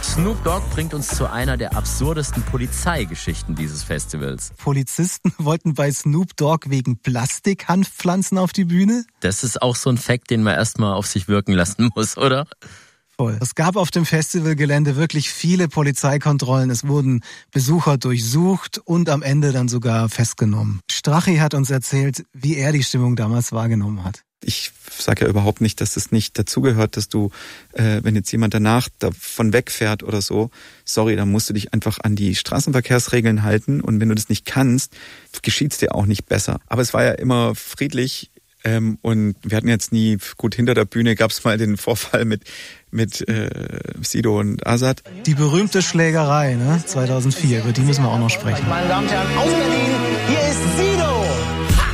Snoop Dogg bringt uns zu einer der absurdesten Polizeigeschichten dieses Festivals. Polizisten wollten bei Snoop Dogg wegen Plastik Hanfpflanzen auf die Bühne? Das ist auch so ein Fact, den man erstmal auf sich wirken lassen muss, oder? Voll. Es gab auf dem Festivalgelände wirklich viele Polizeikontrollen. Es wurden Besucher durchsucht und am Ende dann sogar festgenommen. Strachi hat uns erzählt, wie er die Stimmung damals wahrgenommen hat. Ich sage ja überhaupt nicht, dass das nicht dazugehört, dass du, wenn jetzt jemand danach davon wegfährt oder so, sorry, dann musst du dich einfach an die Straßenverkehrsregeln halten und wenn du das nicht kannst, geschieht's dir auch nicht besser. Aber es war ja immer friedlich und wir hatten jetzt nie, gut, hinter der Bühne gab's mal den Vorfall mit Sido und Azad. Die berühmte Schlägerei, 2004, über die müssen wir auch noch sprechen. Meine Damen und Herren, aus Berlin,